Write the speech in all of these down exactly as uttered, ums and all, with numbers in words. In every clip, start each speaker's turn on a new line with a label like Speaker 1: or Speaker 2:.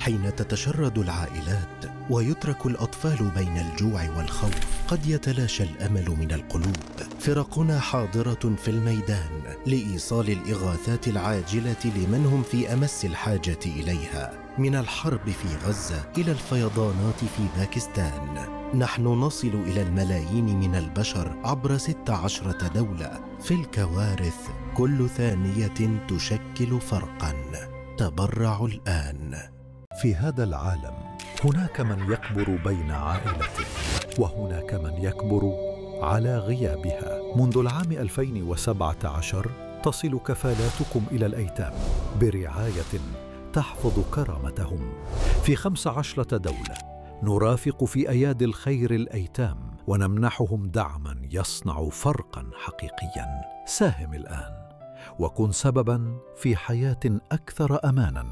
Speaker 1: حين تتشرد العائلات ويترك الأطفال بين الجوع والخوف قد يتلاشى الأمل من القلوب. فرقنا حاضرة في الميدان لإيصال الإغاثات العاجلة لمن هم في أمس الحاجة إليها، من الحرب في غزة إلى الفيضانات في باكستان. نحن نصل إلى الملايين من البشر عبر ست عشرة دولة. في الكوارث كل ثانية تشكل فرقاً. تبرعوا الآن.
Speaker 2: في هذا العالم هناك من يكبر بين عائلته، وهناك من يكبر على غيابها. منذ العام ألفين وسبعة عشر تصل كفالاتكم إلى الأيتام برعاية تحفظ كرامتهم. في خمس عشرة دولة نرافق في أيادي الخير الأيتام ونمنحهم دعما يصنع فرقا حقيقيا. ساهم الآن وكن سببا في حياة أكثر أمانا.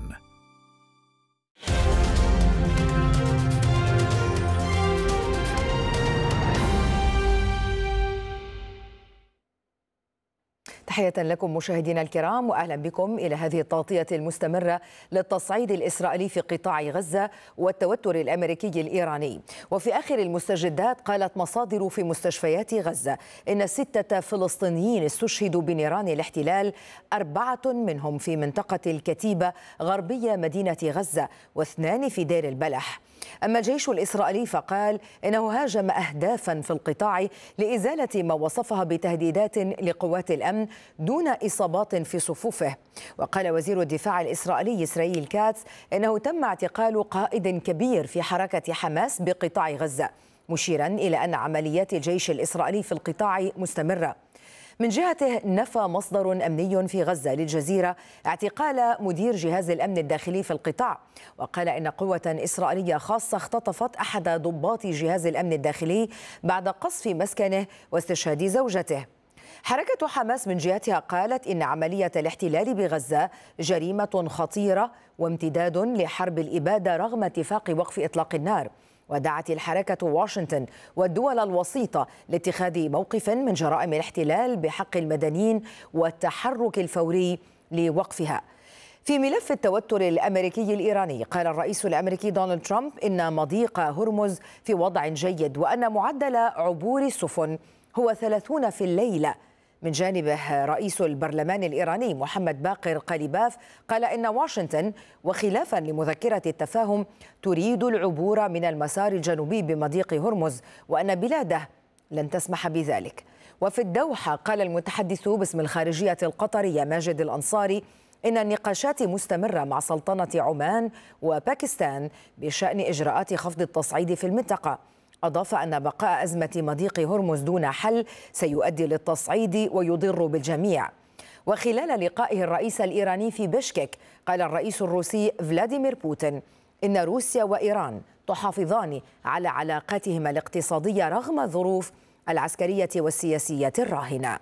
Speaker 3: تحية لكم مشاهدينا الكرام، وأهلا بكم إلى هذه التغطية المستمرة للتصعيد الإسرائيلي في قطاع غزة والتوتر الأمريكي الإيراني. وفي آخر المستجدات قالت مصادر في مستشفيات غزة إن ستة فلسطينيين استشهدوا بنيران الاحتلال، أربعة منهم في منطقة الكتيبة غربية مدينة غزة واثنان في دير البلح. أما الجيش الإسرائيلي فقال إنه هاجم أهدافا في القطاع لإزالة ما وصفها بتهديدات لقوات الأمن دون إصابات في صفوفه. وقال وزير الدفاع الإسرائيلي إسرائيل كاتس إنه تم اعتقال قائد كبير في حركة حماس بقطاع غزة، مشيرا إلى أن عمليات الجيش الإسرائيلي في القطاع مستمرة. من جهته نفى مصدر أمني في غزة للجزيرة اعتقال مدير جهاز الأمن الداخلي في القطاع، وقال إن قوة إسرائيلية خاصة اختطفت أحد ضباط جهاز الأمن الداخلي بعد قصف مسكنه واستشهاد زوجته. حركة حماس من جهتها قالت إن عملية الاحتلال بغزة جريمة خطيرة وامتداد لحرب الإبادة رغم اتفاق وقف إطلاق النار. ودعت الحركة واشنطن والدول الوسيطة لاتخاذ موقف من جرائم الاحتلال بحق المدنيين والتحرك الفوري لوقفها. في ملف التوتر الأمريكي الإيراني قال الرئيس الأمريكي دونالد ترامب إن مضيق هرمز في وضع جيد وأن معدل عبور السفن هو ثلاثون في الليلة. من جانبه رئيس البرلمان الإيراني محمد باقر قليباف قال إن واشنطن وخلافا لمذكرة التفاهم تريد العبور من المسار الجنوبي بمضيق هرمز وأن بلاده لن تسمح بذلك. وفي الدوحة قال المتحدث باسم الخارجية القطرية ماجد الأنصاري إن النقاشات مستمرة مع سلطنة عمان وباكستان بشأن إجراءات خفض التصعيد في المنطقة. أضاف أن بقاء أزمة مضيق هرمز دون حل سيؤدي للتصعيد ويضر بالجميع. وخلال لقائه الرئيس الإيراني في بشكك قال الرئيس الروسي فلاديمير بوتين إن روسيا وإيران تحافظان على علاقاتهما الاقتصادية رغم الظروف العسكرية والسياسية الراهنة.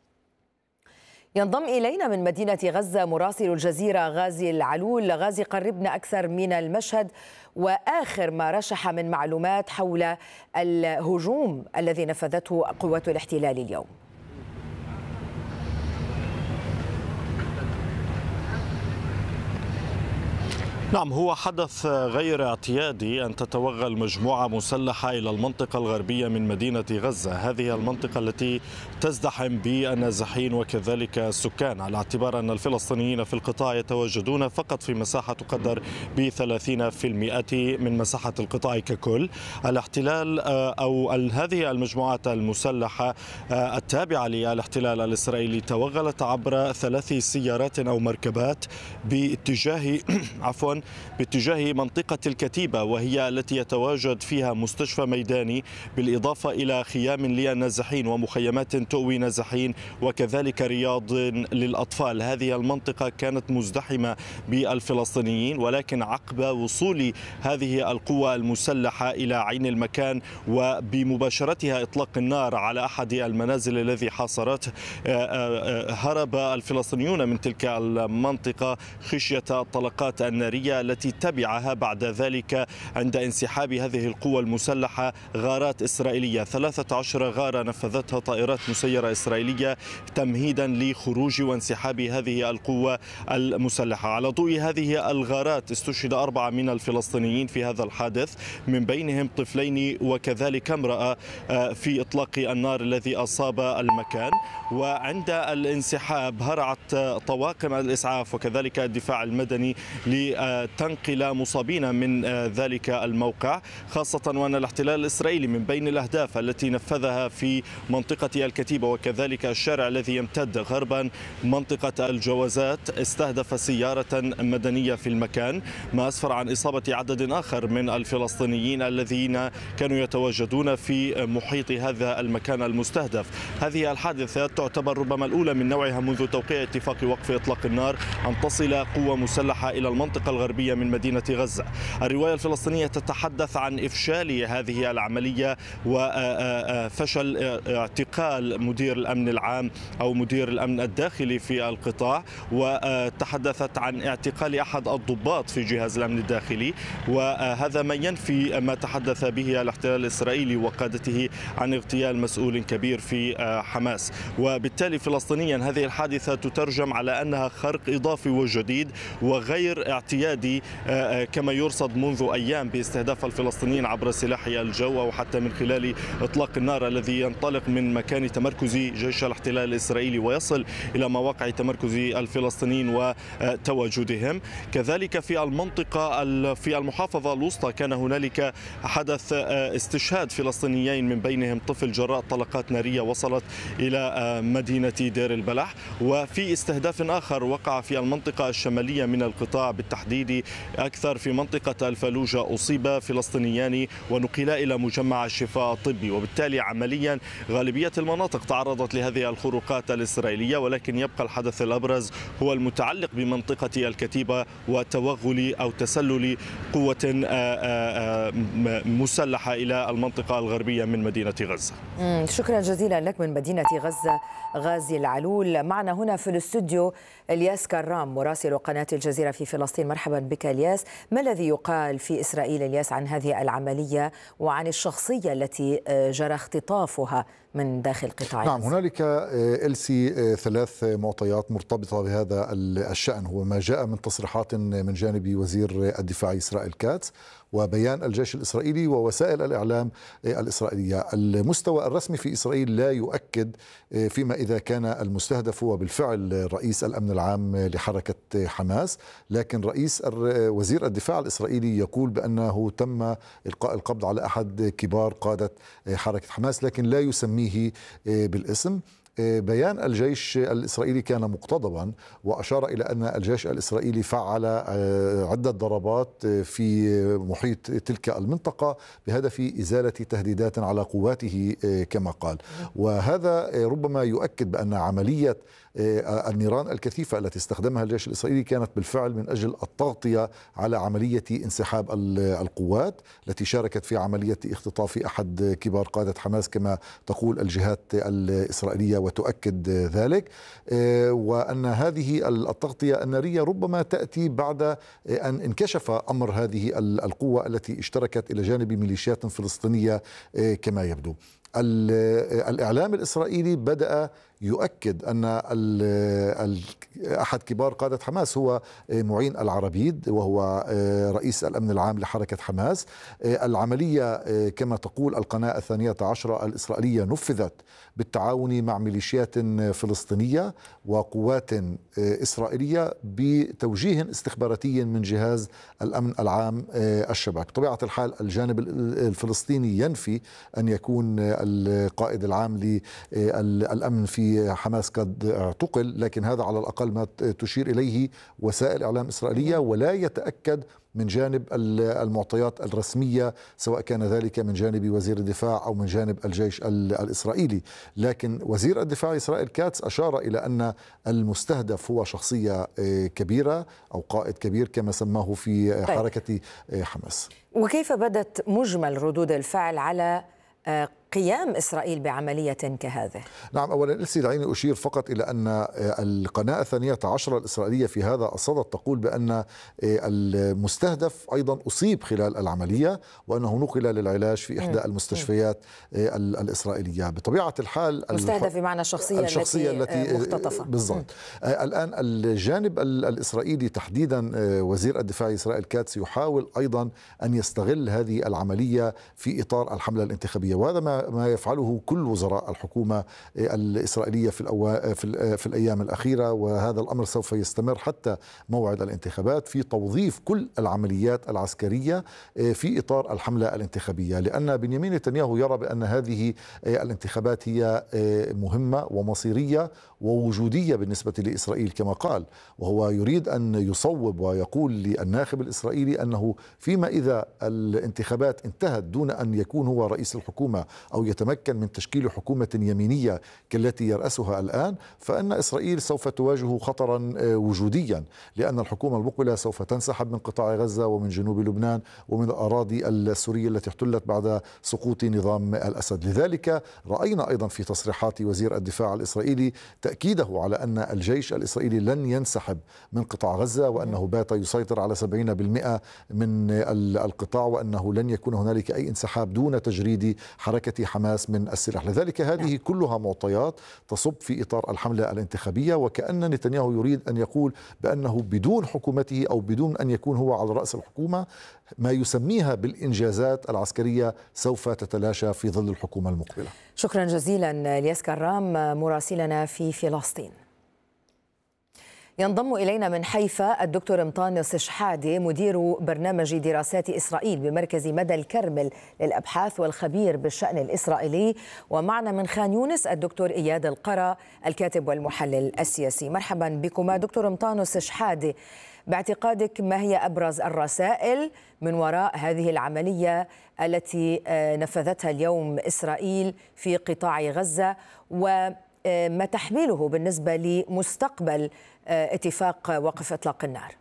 Speaker 3: ينضم إلينا من مدينة غزة مراسل الجزيرة غازي العلول. غازي، قربنا أكثر من المشهد وآخر ما رشح من معلومات حول الهجوم الذي نفذته قوات الاحتلال اليوم.
Speaker 4: نعم، هو حدث غير اعتيادي أن تتوغل مجموعة مسلحة إلى المنطقة الغربية من مدينة غزة. هذه المنطقة التي تزدحم بالنازحين وكذلك السكان، على اعتبار أن الفلسطينيين في القطاع يتواجدون فقط في مساحة تقدر ب ثلاثين بالمئة من مساحة القطاع ككل. الاحتلال أو هذه المجموعات المسلحة التابعة للاحتلال الإسرائيلي توغلت عبر ثلاث سيارات أو مركبات باتجاه عفوا باتجاه منطقة الكتيبة، وهي التي يتواجد فيها مستشفى ميداني بالإضافة إلى خيام للنازحين ومخيمات تؤوي نازحين وكذلك رياض للأطفال. هذه المنطقة كانت مزدحمة بالفلسطينيين، ولكن عقب وصول هذه القوة المسلحة إلى عين المكان وبمباشرتها إطلاق النار على أحد المنازل الذي حاصرته، هرب الفلسطينيون من تلك المنطقة خشية الطلقات النارية العملية التي تبعها بعد ذلك عند انسحاب هذه القوى المسلحة غارات إسرائيلية، ثلاثة عشر غارة نفذتها طائرات مسيرة إسرائيلية تمهيدا لخروج وانسحاب هذه القوة المسلحة. على ضوء هذه الغارات استشهد أربعة من الفلسطينيين في هذا الحادث، من بينهم طفلين وكذلك امرأة في إطلاق النار الذي أصاب المكان. وعند الانسحاب هرعت طواقم الإسعاف وكذلك الدفاع المدني لتنقل مصابين من ذلك الموقع، خاصة وأن الاحتلال الإسرائيلي من بين الأهداف التي نفذها في منطقة الكتيبة وكذلك الشارع الذي يمتد غربا منطقة الجوازات استهدف سيارة مدنية في المكان، ما أسفر عن إصابة عدد آخر من الفلسطينيين الذين كانوا يتواجدون في محيط هذا المكان المستهدف. هذه الحادثة تعتبر ربما الأولى من نوعها منذ توقيع اتفاق وقف إطلاق النار أن تصل قوة مسلحة إلى المنطقة الغربية من مدينة غزة. الرواية الفلسطينية تتحدث عن إفشال هذه العملية وفشل اعتقال مدير الأمن العام أو مدير الأمن الداخلي في القطاع، وتحدثت عن اعتقال أحد الضباط في جهاز الأمن الداخلي، وهذا ما ينفي ما تحدث به الاحتلال الإسرائيلي وقادته عن اغتيال مسؤول كبير في حماس. وبالتالي فلسطينيا هذه الحادثة تترجم على أنها خرق إضافي وجديد وغير اعتيادي كما يرصد منذ أيام باستهداف الفلسطينيين عبر سلاح الجو أو حتى من خلال إطلاق النار الذي ينطلق من مكان تمركز جيش الاحتلال الإسرائيلي ويصل إلى مواقع تمركز الفلسطينيين وتواجدهم. كذلك في المنطقة في المحافظة الوسطى كان هنالك حدث استشهاد فلسطينيين من بينهم طفل جراء طلقات نارية وصلت إلى مدينة دير البلح. وفي استهداف آخر وقع في المنطقة الشمالية من القطاع، بالتحديد أكثر في منطقة الفلوجة، أصيب فلسطينيان ونقلا إلى مجمع الشفاء الطبي. وبالتالي عمليا غالبية المناطق تعرضت لهذه الخروقات الإسرائيلية، ولكن يبقى الحدث الأبرز هو المتعلق بمنطقة الكتيبة وتوغل أو تسلل قوة مسلحة إلى المنطقة الغربية من مدينة غزة.
Speaker 3: شكرا جزيلا لك من مدينة غزة غازي العلول. معنا هنا في الاستوديو الياس كرام مراسل قناة الجزيرة في فلسطين. مرحبا بك الياس. ما الذي يقال في إسرائيل الياس عن هذه العملية وعن الشخصية التي جرى اختطافها من داخل قطاع
Speaker 5: نعم
Speaker 3: غزة؟
Speaker 5: هنالك إلسي ثلاث معطيات مرتبطة بهذا الشأن، هو ما جاء من تصريحات من جانب وزير الدفاع إسرائيل كاتس وبيان الجيش الإسرائيلي ووسائل الإعلام الإسرائيلية. المستوى الرسمي في إسرائيل لا يؤكد فيما إذا كان المستهدف هو بالفعل رئيس الأمن العام لحركة حماس، لكن رئيس وزير الدفاع الإسرائيلي يقول بأنه تم إلقاء القبض على أحد كبار قادة حركة حماس، لكن لا يسميه بالاسم. بيان الجيش الإسرائيلي كان مقتضبا وأشار إلى أن الجيش الإسرائيلي فعل عدة ضربات في محيط تلك المنطقة بهدف إزالة تهديدات على قواته كما قال، وهذا ربما يؤكد بأن عملية النيران الكثيفة التي استخدمها الجيش الإسرائيلي كانت بالفعل من أجل التغطية على عملية انسحاب القوات التي شاركت في عملية اختطاف أحد كبار قادة حماس كما تقول الجهات الإسرائيلية وتؤكد ذلك، وأن هذه التغطية النارية ربما تأتي بعد أن انكشف أمر هذه القوة التي اشتركت إلى جانب ميليشيات فلسطينية كما يبدو. الإعلام الإسرائيلي بدأ يؤكد أن أحد كبار قادة حماس هو معين العربيد وهو رئيس الأمن العام لحركة حماس. العملية كما تقول القناة الثانية عشرة الإسرائيلية نفذت بالتعاون مع ميليشيات فلسطينية وقوات إسرائيلية بتوجيه استخباراتي من جهاز الأمن العام الشباك. بطبيعة الحال الجانب الفلسطيني ينفي أن يكون القائد العام للأمن في حماس قد اعتقل، لكن هذا على الأقل ما تشير إليه وسائل إعلام إسرائيلية، ولا يتأكد من جانب المعطيات الرسمية سواء كان ذلك من جانب وزير الدفاع أو من جانب الجيش الإسرائيلي. لكن وزير الدفاع إسرائيل كاتس أشار إلى أن المستهدف هو شخصية كبيرة أو قائد كبير كما سماه في حركة حماس.
Speaker 3: وكيف بدت مجمل ردود الفعل على قيام إسرائيل بعملية كهذه؟
Speaker 5: نعم، أولا لسي دعيني أشير فقط إلى أن القناة الثانية عشرة الإسرائيلية في هذا الصدد تقول بأن المستهدف أيضا أصيب خلال العملية وأنه نقل للعلاج في إحدى المستشفيات الإسرائيلية. بطبيعة الحال
Speaker 3: مستهدف بمعنى الشخصية,
Speaker 5: الشخصية التي,
Speaker 3: التي مختطفة
Speaker 5: بالضبط. الآن الجانب الإسرائيلي تحديدا وزير الدفاع إسرائيل كاتس يحاول أيضا أن يستغل هذه العملية في إطار الحملة الانتخابية، وهذا ما ما يفعله كل وزراء الحكومة الإسرائيلية في الأوا... في, في الأيام الأخيرة، وهذا الأمر سوف يستمر حتى موعد الانتخابات في توظيف كل العمليات العسكرية في إطار الحملة الانتخابية، لأن بنيامين نتنياهو يرى بأن هذه الانتخابات هي مهمة ومصيرية ووجودية بالنسبة لإسرائيل كما قال، وهو يريد أن يصوب ويقول للناخب الإسرائيلي أنه فيما إذا الانتخابات انتهت دون أن يكون هو رئيس الحكومة أو يتمكن من تشكيل حكومة يمينية كالتي يرأسها الآن، فإن إسرائيل سوف تواجه خطرا وجوديا، لأن الحكومة المقبلة سوف تنسحب من قطاع غزة ومن جنوب لبنان ومن الأراضي السورية التي احتلت بعد سقوط نظام الأسد. لذلك رأينا أيضا في تصريحات وزير الدفاع الإسرائيلي تأكيده على أن الجيش الإسرائيلي لن ينسحب من قطاع غزة، وأنه بات يسيطر على سبعين بالمئة من القطاع، وأنه لن يكون هنالك أي انسحاب دون تجريد حركة حماس من السلاح. لذلك هذه كلها معطيات تصب في إطار الحملة الانتخابية، وكأن نتنياهو يريد أن يقول بأنه بدون حكومته أو بدون أن يكون هو على رأس الحكومة ما يسميها بالإنجازات العسكرية سوف تتلاشى في ظل الحكومة المقبلة.
Speaker 3: شكرا جزيلا الياس كرام مراسلنا في فلسطين. ينضم إلينا من حيفا الدكتور مطانس شحادة مدير برنامج دراسات إسرائيل بمركز مدى الكرمل للأبحاث والخبير بالشأن الإسرائيلي، ومعنا من خان يونس الدكتور إياد القرا الكاتب والمحلل السياسي. مرحبا بكما دكتور مطانس شحادة، باعتقادك ما هي أبرز الرسائل من وراء هذه العملية التي نفذتها اليوم إسرائيل في قطاع غزة، وما تحمله بالنسبة لمستقبل اتفاق وقف إطلاق النار؟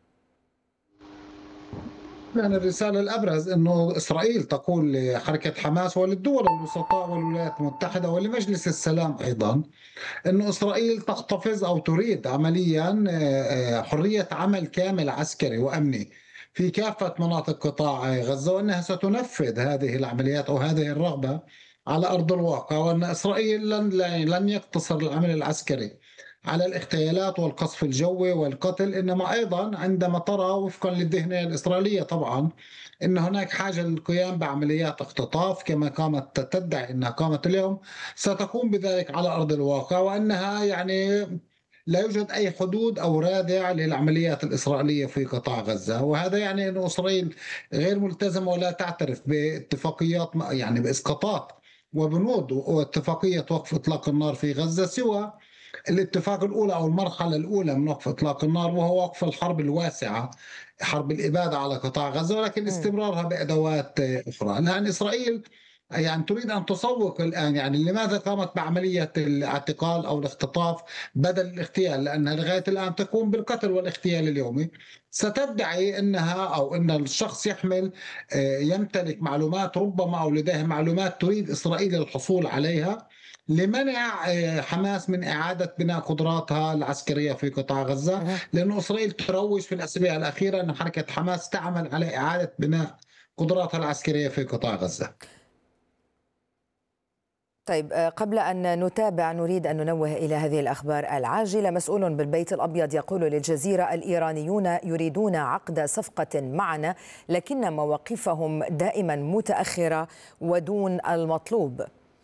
Speaker 6: يعني الرسالة الأبرز أنه إسرائيل تقول لحركة حماس وللدول الوسطاء والولايات المتحدة ولمجلس السلام أيضا أنه إسرائيل تحتفظ أو تريد عمليا حرية عمل كامل عسكري وأمني في كافة مناطق قطاع غزة، وأنها ستنفذ هذه العمليات أو هذه الرغبة على أرض الواقع، وأن إسرائيل لن, لن يقتصر العمل العسكري على الاغتيالات والقصف الجوي والقتل، إنما أيضا عندما ترى وفقا للذهنية الإسرائيلية طبعا أن هناك حاجة للقيام بعمليات اختطاف كما قامت تدعي أنها قامت اليوم، ستقوم بذلك على أرض الواقع، وأنها يعني لا يوجد أي حدود أو رادع للعمليات الإسرائيلية في قطاع غزة. وهذا يعني أن إسرائيل غير ملتزمة ولا تعترف باتفاقيات يعني بإسقاطات وبنود واتفاقية وقف إطلاق النار في غزة سوى الاتفاق الأولى أو المرحلة الأولى من وقف إطلاق النار، وهو وقف الحرب الواسعة، حرب الإبادة على قطاع غزة، ولكن استمرارها بأدوات أخرى. الآن إسرائيل يعني تريد أن تسوق الآن يعني لماذا قامت بعملية الاعتقال أو الاختطاف بدل الاغتيال، لأنها لغاية الآن تقوم بالقتل والاغتيال اليومي. ستدعي أنها أو أن الشخص يحمل يمتلك معلومات ربما أو لديه معلومات تريد إسرائيل الحصول عليها لمنع حماس من إعادة بناء قدراتها العسكرية في قطاع غزة، لأن إسرائيل تروج في الأسابيع الأخيرة أن حركة حماس تعمل على إعادة بناء قدراتها العسكرية في قطاع غزة.
Speaker 3: طيب، قبل أن نتابع نريد أن ننوه إلى هذه الأخبار العاجلة. مسؤول بالبيت الأبيض يقول للجزيرة: الإيرانيون يريدون عقد صفقة معنا، لكن مواقفهم دائما متأخرة ودون المطلوب.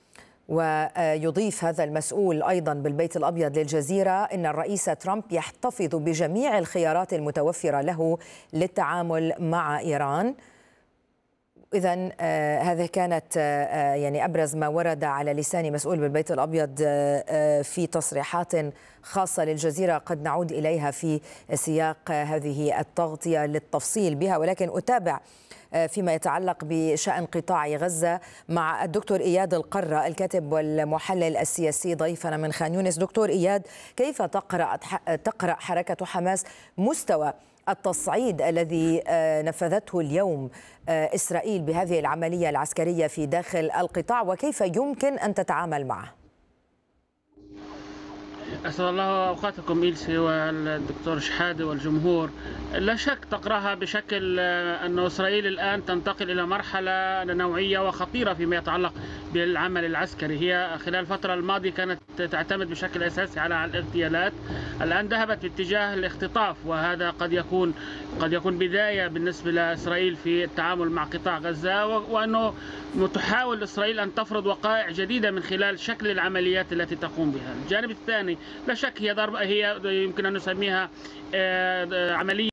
Speaker 3: ويضيف هذا المسؤول أيضا بالبيت الأبيض للجزيرة إن الرئيس ترامب يحتفظ بجميع الخيارات المتوفرة له للتعامل مع إيران. إذن آه هذه كانت آه يعني أبرز ما ورد على لسان مسؤول بالبيت الأبيض آه في تصريحات خاصة للجزيرة، قد نعود إليها في سياق هذه التغطية للتفصيل بها، ولكن أتابع فيما يتعلق بشأن قطاع غزة مع الدكتور إياد القرا الكاتب والمحلل السياسي ضيفنا من خان يونس. دكتور إياد، كيف تقرأ تقرأ حركة حماس مستوى التصعيد الذي نفذته اليوم إسرائيل بهذه العملية العسكرية في داخل القطاع، وكيف يمكن أن تتعامل معه؟
Speaker 7: أسأل الله أوقاتكم إلسي والدكتور شحادة والجمهور. لا شك تقرأها بشكل أن إسرائيل الآن تنتقل إلى مرحلة نوعية وخطيرة فيما يتعلق بالعمل العسكري. هي خلال الفترة الماضية كانت تعتمد بشكل أساسي على الاغتيالات، الآن ذهبت باتجاه الاختطاف، وهذا قد يكون قد يكون بداية بالنسبة لإسرائيل في التعامل مع قطاع غزة، وأنه تحاول إسرائيل أن تفرض وقائع جديدة من خلال شكل العمليات التي تقوم بها. الجانب الثاني لا شك هي ضربة، هي يمكن أن نسميها عملية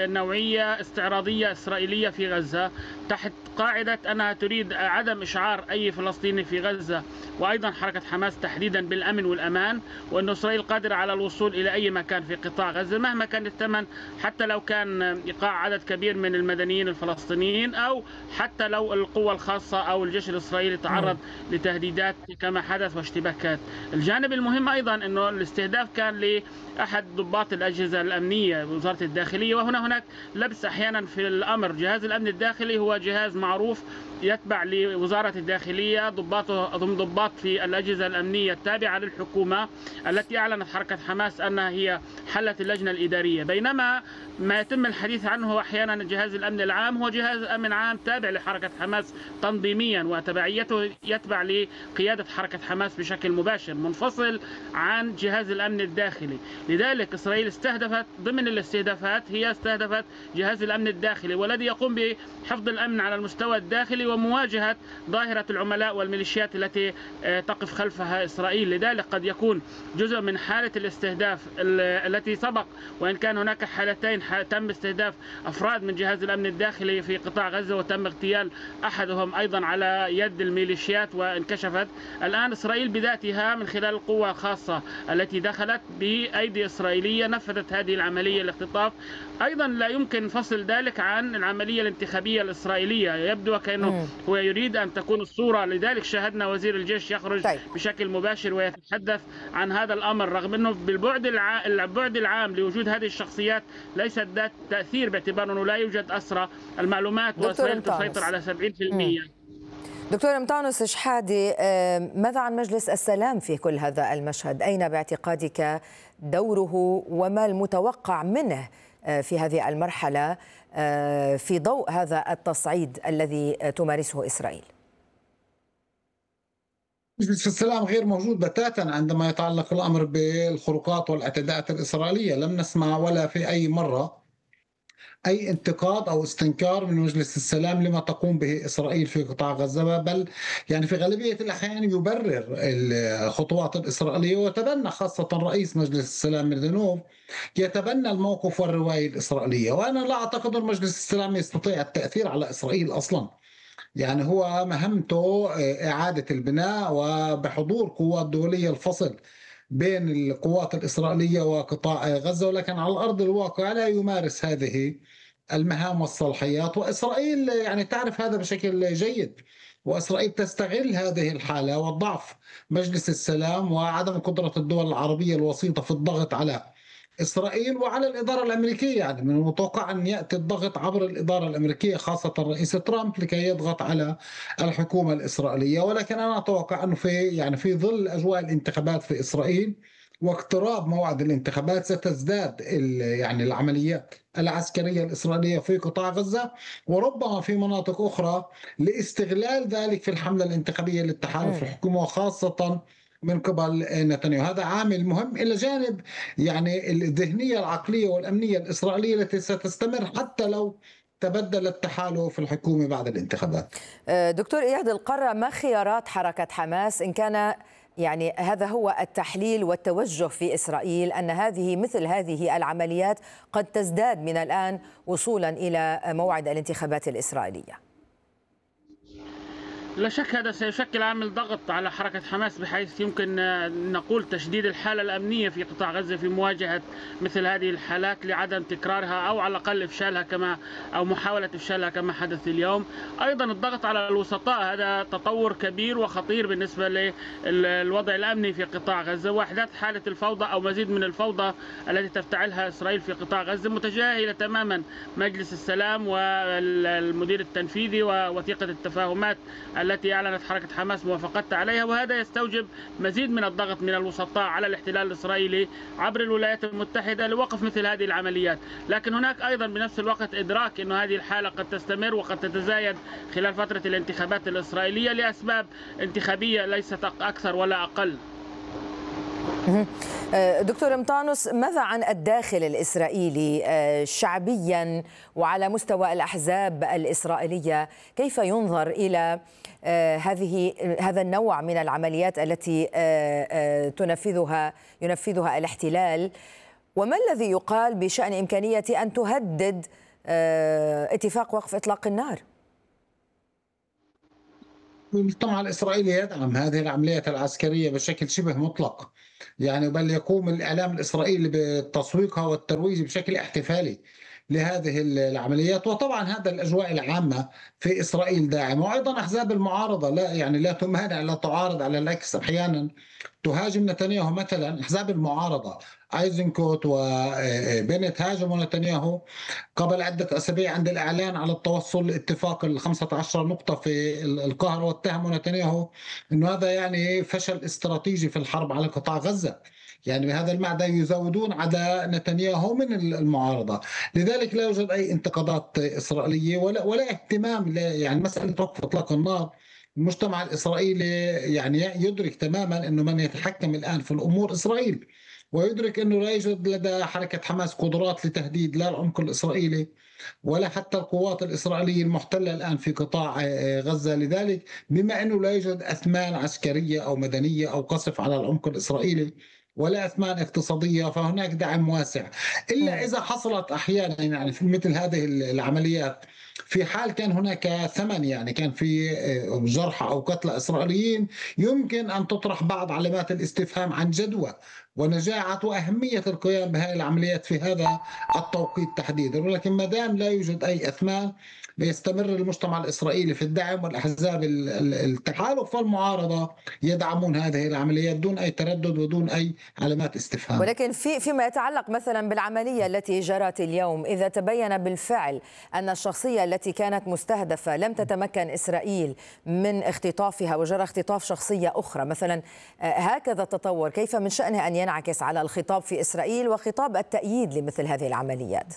Speaker 7: نوعية استعراضية إسرائيلية في غزة تحت قاعدة أنها تريد عدم إشعار أي فلسطيني في غزة وأيضا حركة حماس تحديدا بالأمن والأمان، وأن إسرائيل قادرة على الوصول إلى أي مكان في قطاع غزة مهما كان الثمن، حتى لو كان إيقاع عدد كبير من المدنيين الفلسطينيين، أو حتى لو القوة الخاصة أو الجيش الإسرائيلي تعرض لتهديدات كما حدث واشتباكات. الجانب المهم أيضا أنه الاستهداف كان لأحد ضباط الأجهزة الأمنية وزارة الداخلية، وهنا هناك لبس أحيانا في الأمر. جهاز الأمن الداخلي هو جهاز معروف يتبع لوزارة الداخلية، ضباطه ضمن ضباط في الأجهزة الأمنية التابعة للحكومة التي أعلنت حركة حماس أنها هي حلت اللجنة الإدارية، بينما ما يتم الحديث عنه أحيانا جهاز الأمن العام هو جهاز أمن عام تابع لحركة حماس تنظيميا، وتبعيته يتبع لقيادة حركة حماس بشكل مباشر منفصل عن جهاز الأمن الداخلي. لذلك إسرائيل استهدفت ضمن الاستهدافات هي استهدفت جهاز الأمن الداخلي، والذي يقوم بحفظ الأمن على المستوى الداخلي ومواجهة ظاهرة العملاء والميليشيات التي تقف خلفها إسرائيل. لذلك قد يكون جزء من حالة الاستهداف التي سبق، وإن كان هناك حالتين تم استهداف أفراد من جهاز الأمن الداخلي في قطاع غزة وتم اغتيال أحدهم أيضا على يد الميليشيات وانكشفت. الآن إسرائيل بذاتها من خلال القوة الخاصة التي دخلت بأيدي إسرائيلية نفذت هذه العملية الاختطاف. أيضا لا يمكن فصل ذلك عن العملية الانتخابية الإسرائيلية، يبدو كأنه هو يريد أن تكون الصورة. لذلك شاهدنا وزير الجيش يخرج طيب. بشكل مباشر ويتحدث عن هذا الأمر، رغم أنه بالبعد الع... البعد العام لوجود هذه الشخصيات ليست ذات تأثير، باعتبار أنه لا يوجد أسرى. المعلومات وإسرائيل تسيطر على سبعين بالمئة.
Speaker 3: دكتور مطانوس شحادي، ماذا عن مجلس السلام في كل هذا المشهد؟ أين باعتقادك دوره وما المتوقع منه في هذه المرحلة في ضوء هذا التصعيد الذي تمارسه إسرائيل؟
Speaker 6: مجلس السلام غير موجود بتاتا عندما يتعلق الأمر بالخروقات والاعتداءات الإسرائيلية. لم نسمع ولا في أي مرة أي انتقاد أو استنكار من مجلس السلام لما تقوم به إسرائيل في قطاع غزة، بل يعني في غالبية الأحيان يبرر الخطوات الإسرائيلية، ويتبنى خاصة رئيس مجلس السلام ميردينوف يتبنى الموقف والرواية الإسرائيلية. وأنا لا أعتقد أن مجلس السلام يستطيع التأثير على إسرائيل أصلا، يعني هو مهمته إعادة البناء وبحضور قوات دولية الفصل بين القوات الإسرائيلية وقطاع غزة، ولكن على الأرض الواقع لا يمارس هذه المهام والصلاحيات. وإسرائيل يعني تعرف هذا بشكل جيد، وإسرائيل تستغل هذه الحالة وضعف مجلس السلام وعدم قدرة الدول العربية الوسيطة في الضغط على إسرائيل وعلى الإدارة الأمريكية. يعني من المتوقع أن يأتي الضغط عبر الإدارة الأمريكية خاصة الرئيس ترامب لكي يضغط على الحكومة الإسرائيلية. ولكن أنا أتوقع أنه في يعني في ظل أجواء الانتخابات في إسرائيل واقتراب موعد الانتخابات ستزداد يعني العمليات العسكرية الإسرائيلية في قطاع غزة، وربما في مناطق أخرى لاستغلال ذلك في الحملة الانتخابية للتحالف الحكومة وخاصة من قبل نتنياهو. هذا عامل مهم إلى جانب يعني الذهنية العقلية والأمنية الإسرائيلية التي ستستمر حتى لو تبدل التحالف في الحكومة بعد الانتخابات.
Speaker 3: دكتور إياد القرة، ما خيارات حركة حماس إن كان يعني هذا هو التحليل والتوجه في إسرائيل، أن هذه مثل هذه العمليات قد تزداد من الآن وصولا إلى موعد الانتخابات الإسرائيلية؟
Speaker 7: لا شك هذا سيشكل عامل ضغط على حركة حماس، بحيث يمكن نقول تشديد الحالة الأمنية في قطاع غزة في مواجهة مثل هذه الحالات لعدم تكرارها أو على الأقل إفشالها كما أو محاولة إفشالها كما حدث اليوم. أيضا الضغط على الوسطاء هذا تطور كبير وخطير بالنسبة للوضع الأمني في قطاع غزة، وإحداث حالة الفوضى أو مزيد من الفوضى التي تفتعلها إسرائيل في قطاع غزة، متجاهلة تماما مجلس السلام والمدير التنفيذي ووثيقة التفاهمات التي أعلنت حركة حماس موافقتها عليها. وهذا يستوجب مزيد من الضغط من الوسطاء على الاحتلال الإسرائيلي عبر الولايات المتحدة لوقف مثل هذه العمليات. لكن هناك أيضا بنفس الوقت إدراك أن هذه الحالة قد تستمر وقد تتزايد خلال فترة الانتخابات الإسرائيلية لأسباب انتخابية ليست أكثر ولا أقل.
Speaker 3: دكتور مطانوس، ماذا عن الداخل الإسرائيلي شعبيا وعلى مستوى الأحزاب الإسرائيلية؟ كيف ينظر إلى هذه هذا النوع من العمليات التي تنفذها ينفذها الاحتلال؟ وما الذي يقال بشأن إمكانية أن تهدد اتفاق وقف إطلاق النار؟
Speaker 6: المجتمع الإسرائيلي يدعم هذه العمليات العسكرية بشكل شبه مطلق، يعني بل يقوم الإعلام الإسرائيلي بتسويقها والترويج بشكل احتفالي لهذه العمليات. وطبعا هذا الأجواء العامة في إسرائيل داعمة، وأيضا أحزاب المعارضة لا يعني لا تمانع، لا تعارض، على العكس أحيانا تهاجم نتنياهو. مثلا أحزاب المعارضة ايزنكوت وبنت هاجموا نتنياهو قبل عدة أسابيع عند الإعلان على التوصل لاتفاق ال خمسة عشر نقطة في القاهرة، واتهموا نتنياهو أنه هذا يعني فشل استراتيجي في الحرب على قطاع غزة. يعني بهذا المعنى يزودون على نتنياهو من المعارضة. لذلك لا يوجد أي انتقادات إسرائيلية ولا ولا اهتمام، يعني مسألة وقف إطلاق النار. المجتمع الإسرائيلي يعني يدرك تماما أنه من يتحكم الآن في الأمور إسرائيل، ويدرك أنه لا يوجد لدى حركة حماس قدرات لتهديد لا العمق الإسرائيلي ولا حتى القوات الإسرائيلية المحتلة الآن في قطاع غزة. لذلك بما أنه لا يوجد أثمان عسكرية أو مدنية أو قصف على العمق الإسرائيلي ولا أثمان اقتصادية، فهناك دعم واسع. إلا إذا حصلت أحيانا يعني في مثل هذه العمليات في حال كان هناك ثمن، يعني كان في جرحى أو قتلى إسرائيليين، يمكن أن تطرح بعض علامات الاستفهام عن جدوى ونجاعة وأهمية القيام بهذه العمليات في هذا التوقيت تحديدا. ولكن ما دام لا يوجد أي أثمان بيستمر المجتمع الإسرائيلي في الدعم، والأحزاب التحالف والمعارضة يدعمون هذه العمليات دون أي تردد ودون أي علامات استفهام.
Speaker 3: ولكن في فيما يتعلق مثلا بالعملية التي جرت اليوم، إذا تبين بالفعل أن الشخصية التي كانت مستهدفة لم تتمكن إسرائيل من اختطافها وجرى اختطاف شخصية أخرى مثلا، هكذا تطور، كيف من شأنه أن ينعكس على الخطاب في إسرائيل وخطاب التأييد لمثل هذه العمليات؟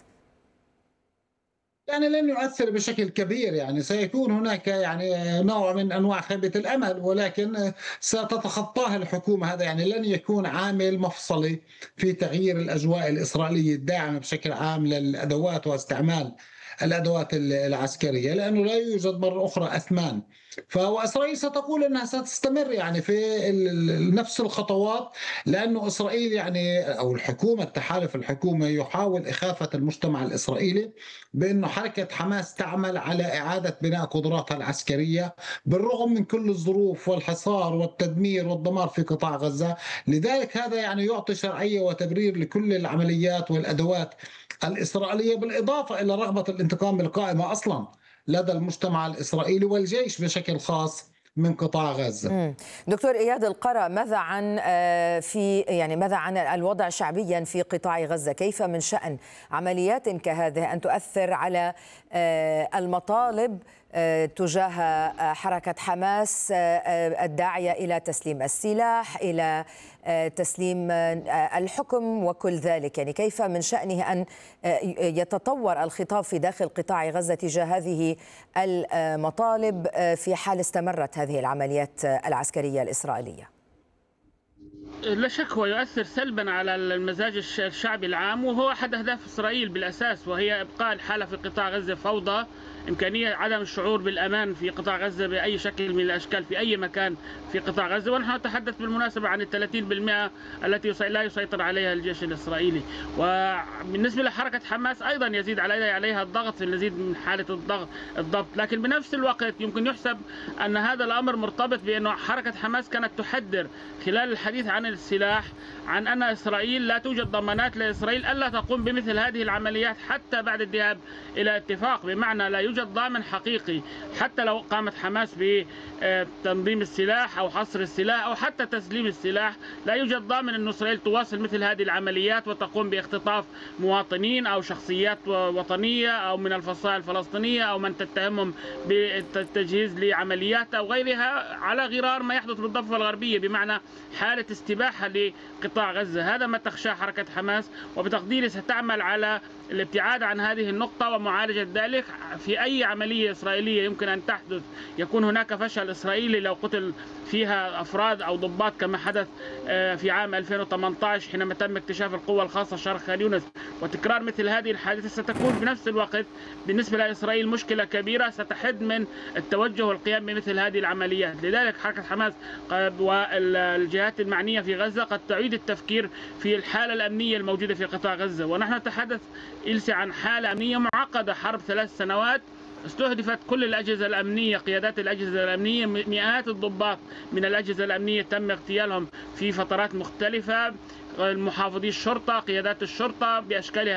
Speaker 6: يعني لن يؤثر بشكل كبير، يعني سيكون هناك يعني نوع من أنواع خيبة الأمل، ولكن ستتخطاها الحكومة. هذا يعني لن يكون عامل مفصلي في تغيير الأجواء الإسرائيلية الداعمة بشكل عام للأدوات واستعمال الأدوات العسكرية، لأنه لا يوجد مرة أخرى أثمان. فإسرائيل ستقول أنها ستستمر يعني في نفس الخطوات، لأنه إسرائيل يعني أو الحكومة التحالف الحكومة يحاول إخافة المجتمع الإسرائيلي بأنه حركة حماس تعمل على إعادة بناء قدراتها العسكرية بالرغم من كل الظروف والحصار والتدمير والدمار في قطاع غزة. لذلك هذا يعني يعطي شرعية وتبرير لكل العمليات والأدوات الإسرائيلية، بالإضافة إلى رغبة الانتقام القائمة أصلا لدى المجتمع الإسرائيلي والجيش بشكل خاص من قطاع غزة.
Speaker 3: دكتور إياد القرا، ماذا عن في يعني ماذا عن الوضع شعبيا في قطاع غزة؟ كيف من شأن عمليات كهذه أن تؤثر على المطالب تجاه حركة حماس الداعية إلى تسليم السلاح، إلى تسليم الحكم وكل ذلك؟ يعني كيف من شأنه أن يتطور الخطاب في داخل قطاع غزة تجاه هذه المطالب في حال استمرت هذه العمليات العسكرية الإسرائيلية؟
Speaker 7: لا شك هو يؤثر سلبا على المزاج الشعبي العام، وهو أحد أهداف إسرائيل بالأساس، وهي إبقاء الحالة في قطاع غزة فوضى إمكانية عدم الشعور بالأمان في قطاع غزة بأي شكل من الأشكال في أي مكان في قطاع غزة. ونحن نتحدث بالمناسبة عن الثلاثين بالمئة التي لا يسيطر عليها الجيش الإسرائيلي. وبالنسبة لحركة حماس أيضا يزيد عليها الضغط في المزيد من حالة الضغط الضبط. لكن بنفس الوقت يمكن يحسب أن هذا الأمر مرتبط بأن حركة حماس كانت تحذر خلال الحديث عن السلاح عن أن إسرائيل لا توجد ضمانات لإسرائيل ألا تقوم بمثل هذه العمليات حتى بعد الذهاب إلى اتفاق، بمعنى لا يوجد ضامن حقيقي حتى لو قامت حماس بتنظيم السلاح أو حصر السلاح أو حتى تسليم السلاح، لا يوجد ضامن أن إسرائيل تواصل مثل هذه العمليات وتقوم باختطاف مواطنين أو شخصيات وطنية أو من الفصائل الفلسطينية أو من تتهمهم بالتجهيز لعمليات أو غيرها على غرار ما يحدث بالضفة الغربية، بمعنى حالة استباحة لقطاع غزة. هذا ما تخشى حركة حماس، وبتقديري ستعمل على الابتعاد عن هذه النقطة ومعالجة ذلك. في أي عملية إسرائيلية يمكن أن تحدث يكون هناك فشل إسرائيلي لو قتل فيها أفراد أو ضباط كما حدث في عام ألفين وثمانية عشر حينما تم اكتشاف القوة الخاصة شرق خان يونس. وتكرار مثل هذه الحادثة ستكون في نفس الوقت بالنسبة لإسرائيل مشكلة كبيرة ستحد من التوجه والقيام بمثل هذه العمليات. لذلك حركة حماس والجهات المعنية في غزة قد تعيد التفكير في الحالة الأمنية الموجودة في قطاع غزة. ونحن نتحدث إلسي عن حالة أمنية معقدة، حرب ثلاث سنوات استهدفت كل الأجهزة الأمنية، قيادات الأجهزة الأمنية، مئات الضباط من الأجهزة الأمنية تم اغتيالهم في فترات مختلفة، محافظي الشرطة، قيادات الشرطة بأشكالها